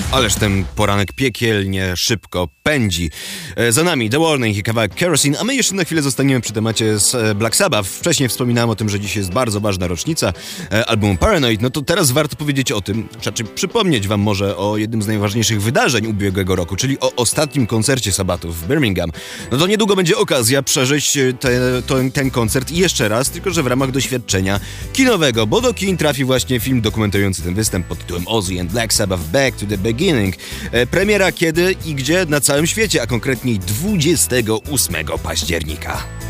Ależ ten poranek piekielnie szybko pędzi. Za nami The Warning i kawałek Kerosene, a my jeszcze na chwilę zostaniemy przy temacie z Black Sabbath. Wcześniej wspominałem o tym, że dzisiaj jest bardzo ważna rocznica albumu Paranoid. No to teraz warto powiedzieć o tym, znaczy przypomnieć wam może o jednym z najważniejszych wydarzeń ubiegłego roku, czyli o ostatnim koncercie Sabbatów w Birmingham. No to niedługo będzie okazja przeżyć ten koncert jeszcze raz, tylko że w ramach doświadczenia kinowego, bo do kin trafi właśnie film dokumentujący ten występ pod tytułem Ozzy and Black Sabbath Back to the Beginning. Premiera kiedy i gdzie? Na całym świecie, a konkretniej 28 października.